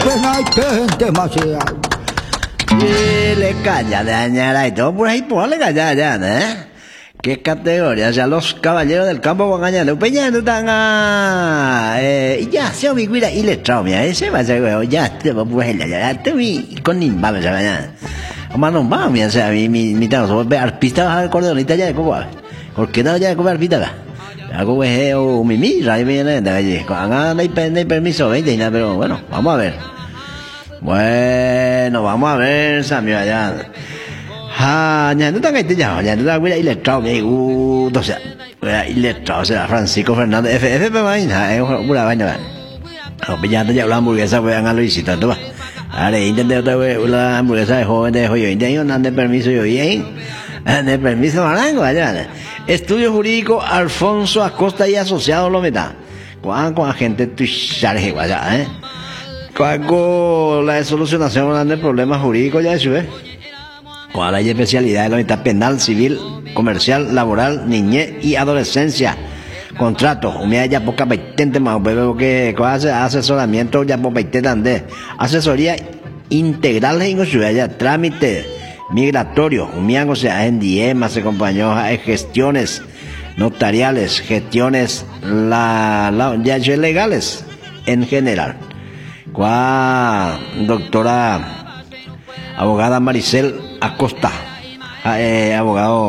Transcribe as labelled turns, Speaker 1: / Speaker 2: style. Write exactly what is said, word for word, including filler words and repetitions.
Speaker 1: pena hay gente demasiado.
Speaker 2: Y le calla de añara y todo por ahí, pues le calla ya, ¿eh? ¿Qué categoría? O sea, los caballeros del campo van a ganar. Peña no están a. Eh, ya, se me cuida y le trao, mira, ese va a ser, ya, te va a poner ya, ya, te vi con ni va a ser, ya. Como no va, mira, o sea, mi, mi, mi, tengo, ve, arpista va a cordonita ya de coco, ¿por qué no ya de comer arpista acá? Algo que es un mimi, ahí viene de allí. Acá no hay permiso, veinte y nada, pero bueno, vamos a ver. Bueno, vamos a ver, Samio, allá. Ah, ya no tengo que ya, ya no tengo que ir iletrado, me gusta, o sea, iletrado, o sea, Francisco Fernández, F, F, vaina, es una vaina, no, ya te ya la hamburguesa, voy a ganar Luisito, tú vas. Ahora, intenté otra vez la hamburguesa de joven de joyo, intenté no de permiso yo, bien, de permiso marango, allá. Estudio jurídico Alfonso Acosta y asociado lo meta. Cuán con agente tu charge, allá, eh. Con la solucionación de problemas jurídicos, ya eso, eh. Con la especialidad de la mitad penal, civil, comercial, laboral, niñez y adolescencia. Contrato, humedad ya poca veinte más, pero que hace asesoramiento ya poca veinte asesoría integral en su ya trámite migratorio, humedad o sea en diema se acompañó a gestiones notariales, gestiones la, la ya legales en general. Cuá doctora abogada Maricel Acosta, eh, abogado